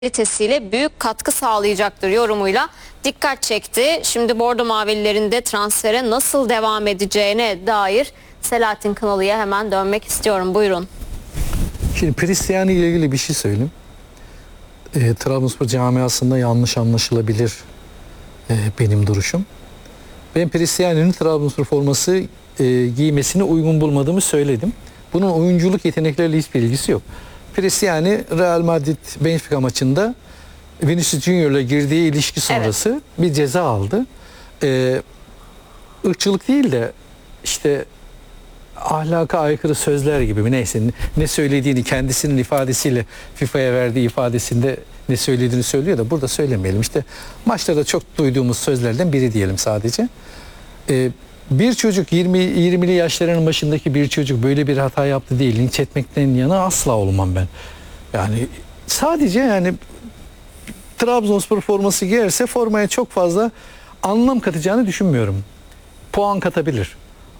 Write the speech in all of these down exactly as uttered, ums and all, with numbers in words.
kalitesiyle büyük katkı sağlayacaktır yorumuyla dikkat çekti. Şimdi Bordo Mavililerin de transfere nasıl devam edeceğine dair Selahattin Kınalı'ya hemen dönmek istiyorum. Buyurun. Şimdi Pristiyani ile ilgili bir şey söyleyeyim. E, Trabzonspor camiasında yanlış anlaşılabilir e, benim duruşum. Ben Pristiyani'nin Trabzonspor forması e, giymesini uygun bulmadığımı söyledim. Bunun oyunculuk yetenekleriyle hiçbir ilgisi yok. Pristiyani Real Madrid Benfica maçında Vinicius Junior ile girdiği ilişki sonrası evet. bir ceza aldı. Ee, ırkçılık değil de işte ahlaka aykırı sözler gibi mi neyse ne söylediğini kendisinin ifadesiyle FIFA'ya verdiği ifadesinde ne söylediğini söylüyor da burada söylemeyelim. İşte maçlarda çok duyduğumuz sözlerden biri diyelim sadece. Ee, bir çocuk yirmi yirmili yaşlarının başındaki bir çocuk böyle bir hata yaptı diye linç etmekten yana asla olmam ben. Yani sadece yani Trabzonspor forması giyerse formaya çok fazla anlam katacağını düşünmüyorum. Puan katabilir.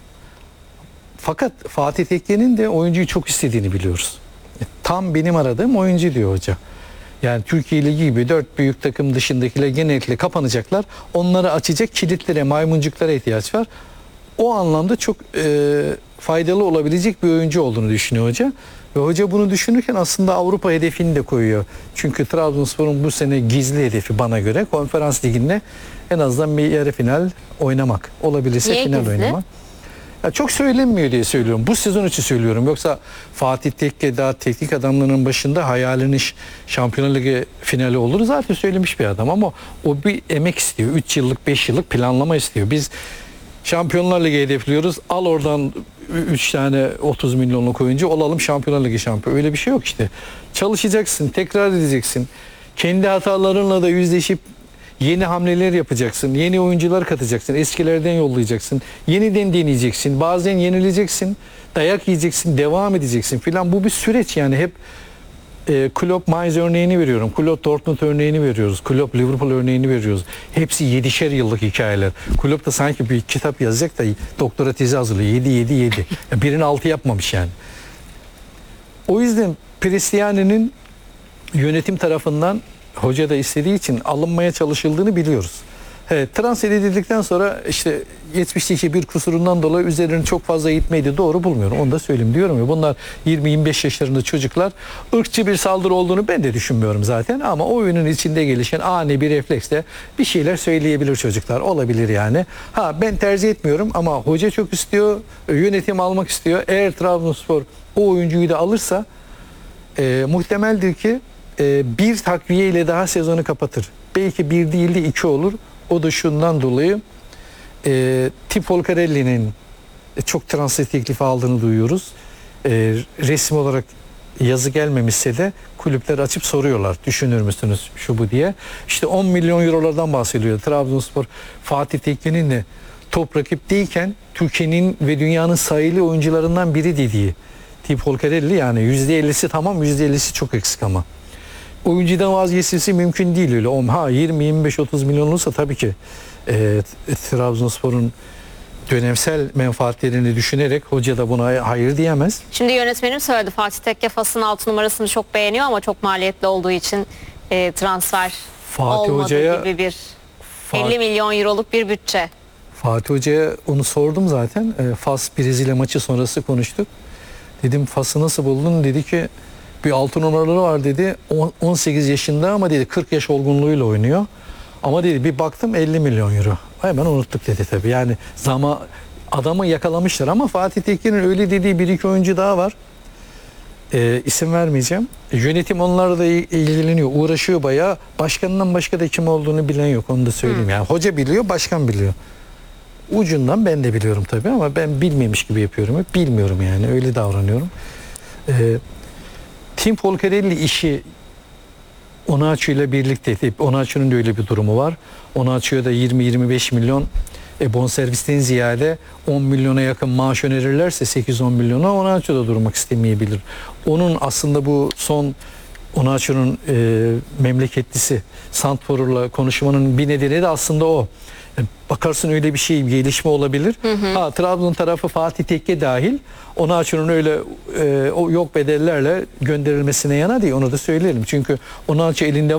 Fakat Fatih Tekke'nin de oyuncuyu çok istediğini biliyoruz. Tam benim aradığım oyuncu diyor hoca. Yani Türkiye Ligi gibi dört büyük takım dışındakiler genellikle kapanacaklar. Onları açacak kilitlere, maymuncuklara ihtiyaç var. O anlamda çok e, faydalı olabilecek bir oyuncu olduğunu düşünüyor hoca. Ve hoca bunu düşünürken aslında Avrupa hedefini de koyuyor. Çünkü Trabzonspor'un bu sene gizli hedefi bana göre Konferans Ligi'nde en azından bir yarı final oynamak. Olabilirse Niye final gizli? oynamak. Ya çok söylenmiyor diye söylüyorum. Bu sezon için söylüyorum. Yoksa Fatih Tekke daha teknik adamlarının başında hayalinin Şampiyonlar Ligi finali olur. Zaten söylemiş bir adam ama o bir emek istiyor. üç yıllık, beş yıllık planlama istiyor. Biz Şampiyonlar Ligi hedefliyoruz. Al oradan üç tane otuz milyonluk oyuncu olalım Şampiyonlar Ligi şampiyon. Öyle bir şey yok işte. Çalışacaksın, tekrar edeceksin. Kendi hatalarınla da yüzleşip yeni hamleler yapacaksın. Yeni oyuncular katacaksın. Eskilerden yollayacaksın. Yeniden deneyeceksin. Bazen yenileceksin. Dayak yiyeceksin. Devam edeceksin filan. Bu bir süreç yani. Hep e, Klopp Mainz örneğini veriyorum. Klopp Dortmund örneğini veriyoruz. Klopp Liverpool örneğini veriyoruz. Hepsi yedişer yıllık hikayeler. Klopp da sanki bir kitap yazacak da doktora tezi hazırlıyor. yedi yedi yedi. Birini altı yapmamış yani. O yüzden Pristiyani'nin yönetim tarafından hoca da istediği için alınmaya çalışıldığını biliyoruz. Evet, transfer edildikten sonra işte yetmişteki bir kusurundan dolayı üzerine çok fazla gitmeyi doğru bulmuyorum. Onu da söyleyeyim diyorum ya. Bunlar yirmi yirmi beş yaşlarında çocuklar. Irkçı bir saldırı olduğunu ben de düşünmüyorum zaten. Ama oyunun içinde gelişen ani bir refleksle bir şeyler söyleyebilir çocuklar. Olabilir yani. Ha ben tercih etmiyorum ama hoca çok istiyor. Yönetim almak istiyor. Eğer Trabzonspor o oyuncuyu da alırsa e, muhtemeldir ki e, bir takviye ile daha sezonu kapatır. Belki bir değil de iki olur. O da şundan dolayı e, Tip Volcarelli'nin çok transfer teklifi aldığını duyuyoruz. E, resmi olarak yazı gelmemişse de kulüpler açıp soruyorlar. Düşünür müsünüz şu bu diye. İşte on milyon eurolardan bahsediyor. Trabzonspor Fatih Tekke'nin de top rakip değilken Türkiye'nin ve dünyanın sayılı oyuncularından biri dediği Tip Volcarelli yani yüzde ellisi tamam yüzde ellisi çok eksik ama. Oyuncudan vazgeçilmesi mümkün değil öyle. Ha yirmi yirmi beş otuz milyon olursa tabii ki e, Trabzonspor'un dönemsel menfaatlerini düşünerek hoca da buna hayır diyemez. Şimdi yönetmenim söyledi, Fatih Tekke Fas'ın altı numarasını çok beğeniyor ama çok maliyetli olduğu için e, transfer Fatih olmadı Hoca'ya, gibi bir Fatih, elli milyon euroluk bir bütçe. Fatih Hoca'ya onu sordum zaten. E, Fas Brezilya maçı sonrası konuştuk. Dedim Fas'ı nasıl buldun? Dedi ki bir altı numaraları var dedi. on sekiz yaşında ama dedi kırk yaş olgunluğuyla oynuyor. Ama dedi bir baktım elli milyon euro. Hemen unuttuk dedi tabii. Yani zaman adamı yakalamışlar ama Fatih Tekke'nin öyle dediği bir iki oyuncu daha var. Ee, isim vermeyeceğim. Yönetim onlarla da ilgileniyor. Uğraşıyor bayağı. Başkanından başka da kim olduğunu bilen yok. Onu da söyleyeyim. Hmm. Yani hoca biliyor, başkan biliyor. Ucundan ben de biliyorum tabii ama ben bilmemiş gibi yapıyorum. Hep bilmiyorum yani. Öyle davranıyorum. Ee, Tim Volcarelli işi Onaçu ile birlikte. Onaçu'nun da öyle bir durumu var. Onaçu'ya da yirmi yirmi beş milyon e, bonservisten ziyade on milyona yakın maaş önerirlerse sekiz on milyona Onaçu da durmak istemeyebilir. Onun aslında bu son Onaçu'nun e, memleketlisi Santfor'la konuşmanın bir nedeni de aslında o. Bakarsın öyle bir şey, bir gelişme olabilir. Hı hı. Ha, Trabzon tarafı Fatih Tekke dahil Onaçu'nun öyle e, o yok bedellerle gönderilmesine yana değil, onu da söyleyelim. Çünkü Onaçu elinde